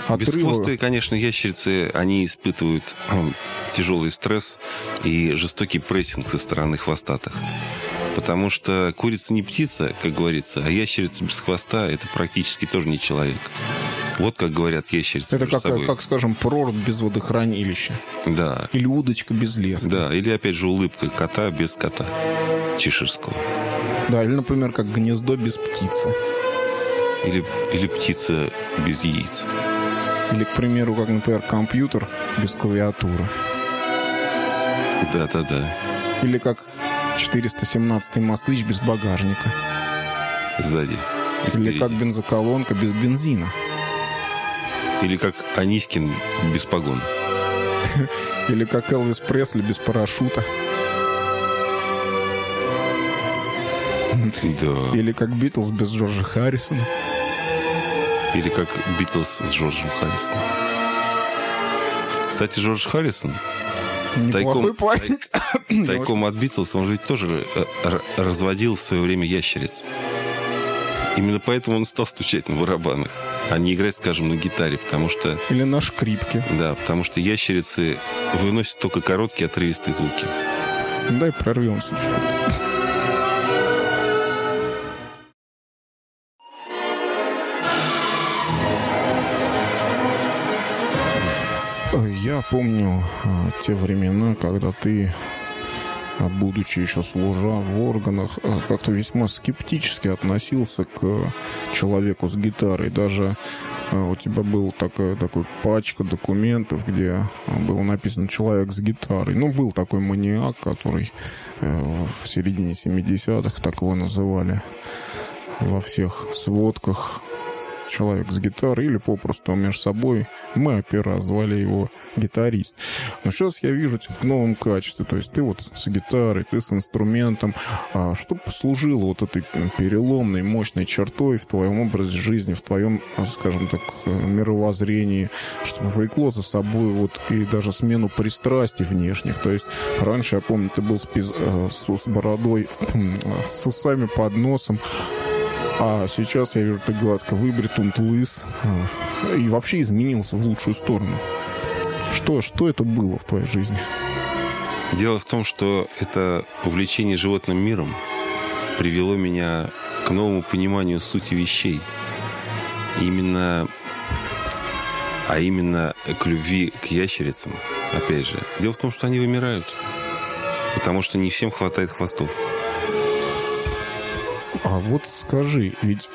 отрыва. Бесхвостые, конечно, ящерицы, они испытывают тяжелый стресс и жестокий прессинг со стороны хвостатых. Потому что курица не птица, как говорится, а ящерица без хвоста – это практически тоже не человек. Вот как говорят ящерицы это между собой. как, скажем, прорубь без водохранилища. Да. Или удочка без леса. Да, или, опять же, улыбка кота без кота чеширского. Да, или, например, как гнездо без птицы. Или птица без яиц. Или, к примеру, как, например, компьютер без клавиатуры. Да. Или как 417-й москвич без багажника. Сзади. Или как бензоколонка без бензина. Или как Анискин без погон. Или как Элвис Пресли без парашюта. Да. Или как Битлз без Джорджа Харрисона. Или как Битлз с Джорджем Харрисоном. Кстати, Джордж Харрисон тайком от Битлз, он же ведь тоже разводил в свое время ящериц. Именно поэтому он стал стучать на барабанах, а не играть, скажем, на гитаре, потому что... Или на шкрипке. Да, потому что ящерицы выносят только короткие отрывистые звуки. Дай прорвемся чуть-чуть. Я помню те времена, когда ты, будучи еще служа в органах, как-то весьма скептически относился к человеку с гитарой. Даже у тебя была такая пачка документов, где было написано «человек с гитарой». Ну, был такой маниак, который в середине 70-х, так его называли во всех сводках, человек с гитарой, или попросту между собой мы опера звали его гитарист. Но сейчас я вижу тебя в новом качестве. То есть ты вот с гитарой, ты с инструментом. А что послужило вот этой переломной, мощной чертой в твоем образе жизни, в твоем, скажем так, мировоззрении, что повлекло за собой вот и даже смену пристрастий внешних? То есть раньше, я помню, ты был с бородой, с усами под носом, а сейчас я вижу, ты гладко выбрит, лыс, и вообще изменился в лучшую сторону. Что это было в твоей жизни? Дело в том, что это увлечение животным миром привело меня к новому пониманию сути вещей. Именно к любви к ящерицам, опять же. Дело в том, что они вымирают, потому что не всем хватает хвостов. А вот скажи, ведь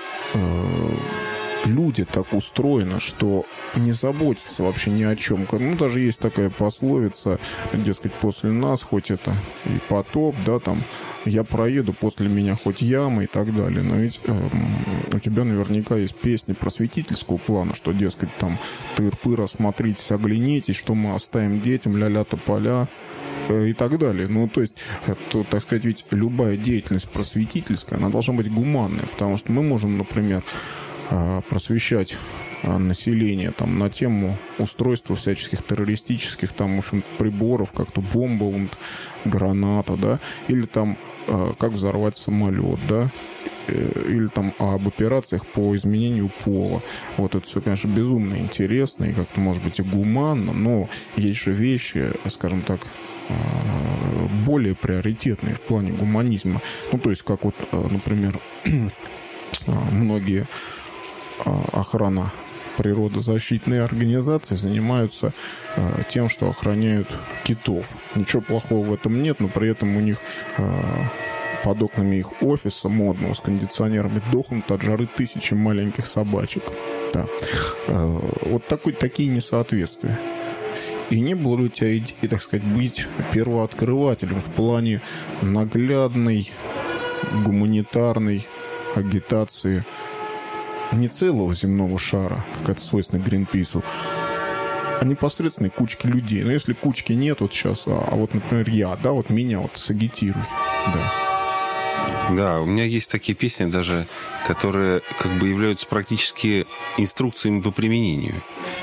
люди так устроены, что не заботятся вообще ни о чем. Ну, даже есть такая пословица, дескать, после нас хоть это и потоп, да, там, я проеду, после меня хоть яма и так далее. Но ведь у тебя наверняка есть песни просветительского плана, что, дескать, там, тыр-пыр, осмотритесь, оглянитесь, что мы оставим детям, ля-ля тополя и так далее. Ну, то есть, это, так сказать, ведь любая деятельность просветительская, она должна быть гуманная, потому что мы можем, например, просвещать население там на тему устройства всяческих террористических там, в общем, приборов, как то бомба, граната, да, или там как взорвать самолет, да, или там об операциях по изменению пола. Вот это все, конечно, безумно интересно и как-то, может быть, и гуманно, но есть же вещи, скажем так, более приоритетные в плане гуманизма. Ну, то есть, как вот, например, многие охрана природозащитные организации занимаются тем, что охраняют китов. Ничего плохого в этом нет, но при этом у них под окнами их офиса модного с кондиционерами дохнут от жары тысячи маленьких собачек. Да. Вот такие несоответствия. И не было ли у тебя идеи, так сказать, быть первооткрывателем в плане наглядной гуманитарной агитации не целого земного шара, как это свойственно Гринпису, а непосредственной кучки людей. Но если кучки нет вот сейчас, а вот, например, я, да, вот меня вот сагитируй, да. Да, у меня есть такие песни даже, которые как бы являются практически инструкциями по применению.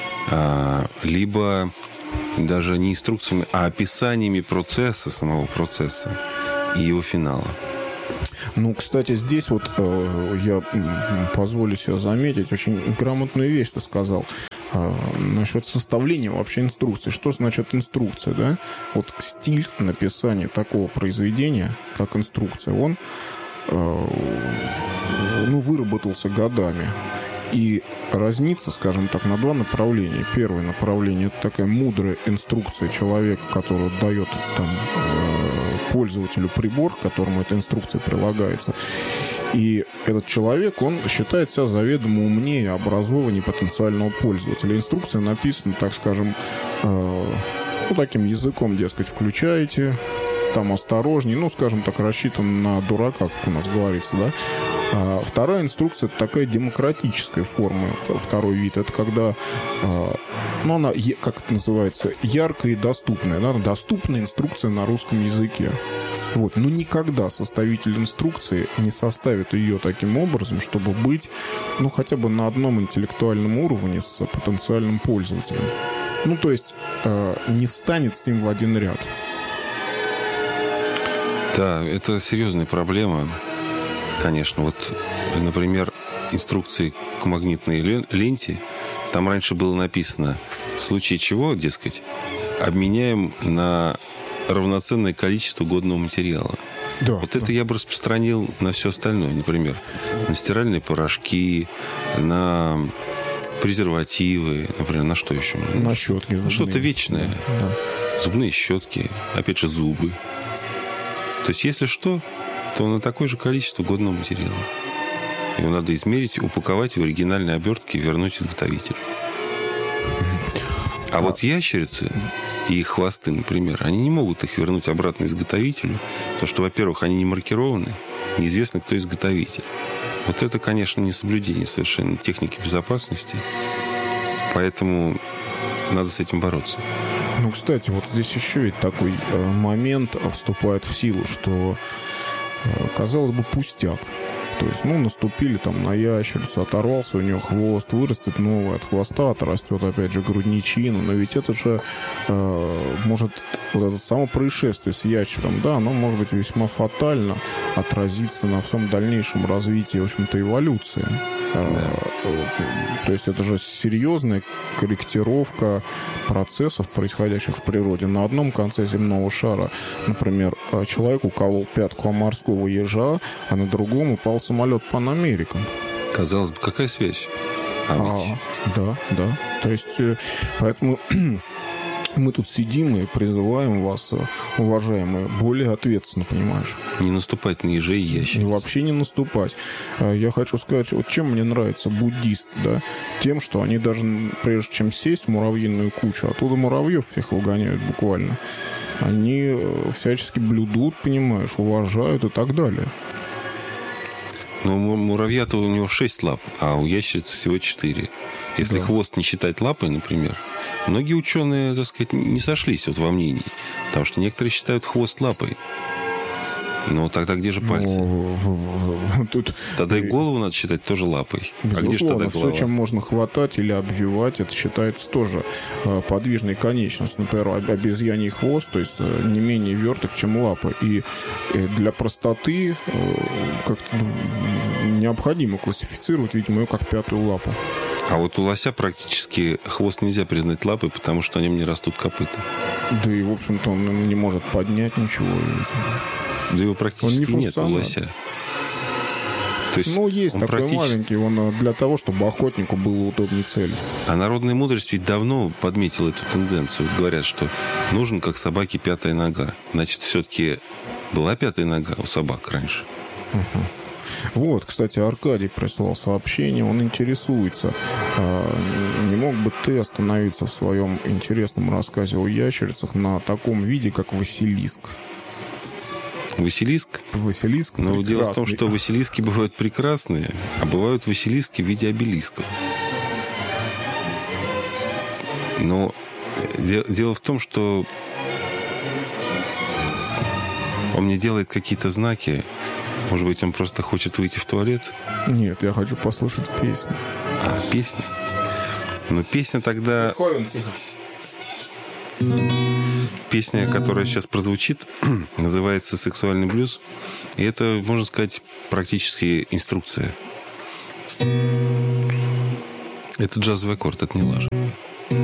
Либо даже не инструкциями, а описаниями процесса, самого процесса и его финала. Ну, кстати, здесь вот я позволю себе заметить очень грамотную вещь, ты сказал. насчет составления вообще инструкции. Что значит инструкция, да? Вот стиль написания такого произведения, как инструкция, он выработался годами. И разнится, скажем так, на два направления. Первое направление – это такая мудрая инструкция человека, который дает там, пользователю прибор, к которому эта инструкция прилагается. И этот человек, он считает себя заведомо умнее и образованнее потенциального пользователя. Инструкция написана, так скажем, таким языком, дескать, включаете, там осторожней, скажем так, рассчитан на дурака, как у нас говорится, да. А вторая инструкция – это такая демократическая форма, второй вид. Это когда, она, как это называется, яркая и доступная. Да? Доступная инструкция на русском языке. Вот. Но никогда составитель инструкции не составит ее таким образом, чтобы быть, хотя бы на одном интеллектуальном уровне с потенциальным пользователем. То есть не станет с ним в один ряд. Да, это серьезная проблема. Конечно, вот, например, инструкции к магнитной ленте, там раньше было написано, в случае чего, дескать, обменяем на равноценное количество годного материала. Да, вот это я бы распространил на все остальное, например, на стиральные порошки, на презервативы, например, на что еще? На щетки. На что-то вечное. Да. Зубные щетки, опять же, зубы. То есть, если что, то на такое же количество годного материала. Его надо измерить, упаковать в оригинальной обертке и вернуть изготовителю. А вот ящерицы и их хвосты, например, они не могут их вернуть обратно изготовителю, потому что, во-первых, они не маркированы, неизвестно, кто изготовитель. Вот это, конечно, не соблюдение совершенно техники безопасности, поэтому надо с этим бороться. Кстати, вот здесь еще ведь такой момент вступает в силу, что, казалось бы, пустяк. То есть, наступили там на ящерицу, оторвался у нее хвост, вырастет новый от хвоста, отрастет опять же грудничина. Но ведь это же может, вот это само происшествие с ящером, да, оно может быть весьма фатально отразиться на всем дальнейшем развитии, в общем-то, эволюции. То есть это же серьезная корректировка процессов, происходящих в природе. На одном конце земного шара, например, человек уколол пятку о морского ежа, а на другом упал самолет Pan American. Казалось бы, какая связь? Да. То есть, поэтому мы тут сидим и призываем вас, уважаемые, более ответственно, понимаешь? Не наступать на ежей и ящериц. И вообще не наступать. Я хочу сказать, вот чем мне нравятся буддисты, да? Тем, что они даже, прежде чем сесть в муравьиную кучу, оттуда муравьев всех выгоняют буквально. Они всячески блюдут, понимаешь, уважают и так далее. Но муравья-то у него 6 лап, а у ящерицы всего 4. Если хвост не считать лапой, например, многие ученые, так сказать, не сошлись вот во мнении. Потому что некоторые считают хвост лапой. Но тогда где же пальцы? Тогда и голову надо считать тоже лапой. Безусловно, а где же тогда голова? Все, чем можно хватать или обвивать, это считается тоже подвижной конечностью. Например, обезьяний хвост, то есть не менее верток, чем лапа. И для простоты как-то необходимо классифицировать, видимо, ее как пятую лапу. А вот у лося практически хвост нельзя признать лапой, потому что на нем не растут копыта. Да и, в общем-то, он не может поднять ничего. Да его практически нет у лося. То есть есть такой маленький, он для того, чтобы охотнику было удобнее целиться. А народная мудрость ведь давно подметила эту тенденцию. Говорят, что нужен, как собаке, пятая нога. Значит, все-таки была пятая нога у собак раньше. Вот, кстати, Аркадий прислал сообщение, он интересуется. Не мог бы ты остановиться в своем интересном рассказе о ящерицах на таком виде, как Василиск? Василиск? Василиск Но прекрасный. дело в том, что Василиски бывают прекрасные, а бывают Василиски в виде обелисков. Но дело в том, что он мне делает какие-то знаки. Может быть, он просто хочет выйти в туалет? Нет, я хочу послушать песню. Песня? Ну, песня тогда... Песня, которая сейчас прозвучит, называется «Сексуальный блюз». И это, можно сказать, практически инструкция. Это джазовый аккорд, это не лажа.